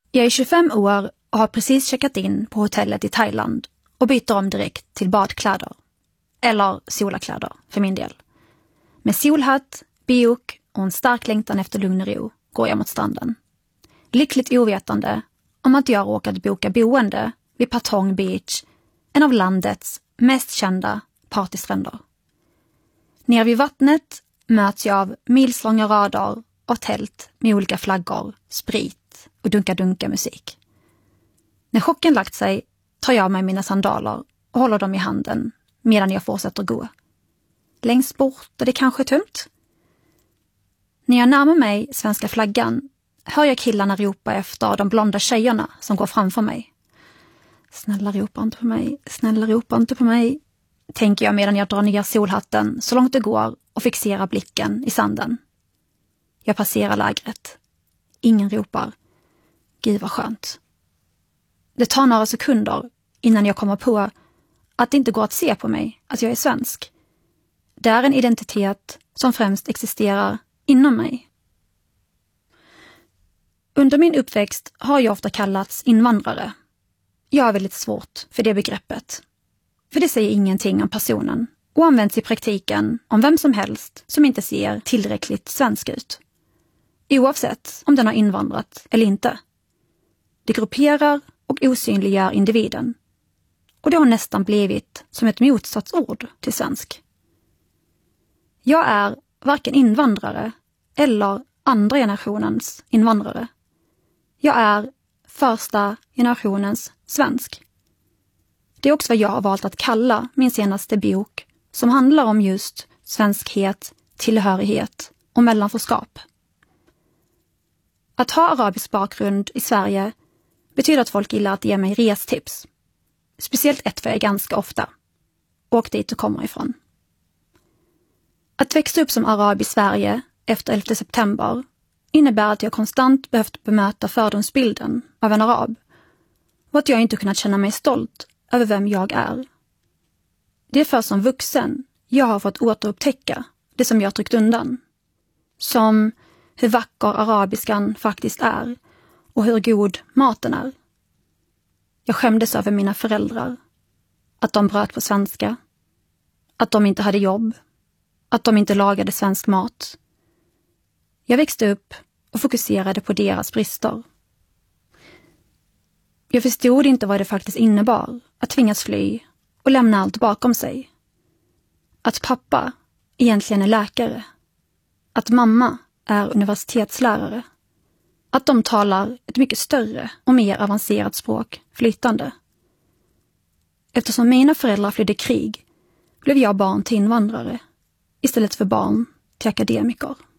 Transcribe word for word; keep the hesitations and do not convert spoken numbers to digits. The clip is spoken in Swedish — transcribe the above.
Jag är tjugofem år och har precis checkat in på hotellet i Thailand och byter om direkt till badkläder. Eller solakläder för min del. Med solhatt, biok och en stark längtan efter lugn och ro går jag mot stranden. Lyckligt ovetande om att jag råkat boka boende vid Patong Beach, en av landets mest kända partystränder. Nere vid vattnet möts jag av milslånga rader och tält med olika flaggor, sprit och dunka-dunka musik. När chocken lagt sig tar jag med mina sandaler och håller dem i handen medan jag fortsätter gå. Längst bort där det kanske är tömt. När jag närmar mig svenska flaggan hör jag killarna ropa efter de blonda tjejerna som går framför mig. Snälla ropa inte på mig, snälla ropa inte på mig, tänker jag medan jag drar ner solhatten så långt det går och fixerar blicken i sanden. Jag passerar lägret. Ingen ropar. Gud vad skönt. Det tar några sekunder innan jag kommer på att det inte går att se på mig att jag är svensk. Det är en identitet som främst existerar inom mig. Under min uppväxt har jag ofta kallats invandrare. Jag har väldigt svårt för det begreppet. För det säger ingenting om personen och används i praktiken om vem som helst som inte ser tillräckligt svensk ut. Oavsett om den har invandrat eller inte. Det grupperar och osynliggör individen. Och det har nästan blivit som ett motsatsord till svensk. Jag är varken invandrare eller andra generationens invandrare. Jag är första generationens svensk. Det är också vad jag har valt att kalla min senaste bok som handlar om just svenskhet, tillhörighet och mellanförskap. Att ha arabisk bakgrund i Sverige betyder att folk gillar att ge mig restips. Speciellt ett för jag ganska ofta. Åk dit du kommer ifrån. Att växa upp som arab i Sverige efter elfte september innebär att jag konstant behövt bemöta fördomsbilden av en arab och att jag inte kunnat känna mig stolt över vem jag är. Det är först som vuxen jag har fått återupptäcka det som jag tryckt undan. Som hur vacker arabiskan faktiskt är och hur god maten är. Jag skämdes över mina föräldrar. Att de bröt på svenska. Att de inte hade jobb. Att de inte lagade svensk mat. Jag växte upp och fokuserade på deras brister. Jag förstod inte vad det faktiskt innebar att tvingas fly och lämna allt bakom sig. Att pappa egentligen är läkare. Att mamma är universitetslärare. Att de talar ett mycket större och mer avancerat språk flytande. Eftersom mina föräldrar flydde krig blev jag barn till invandrare istället för barn till akademiker.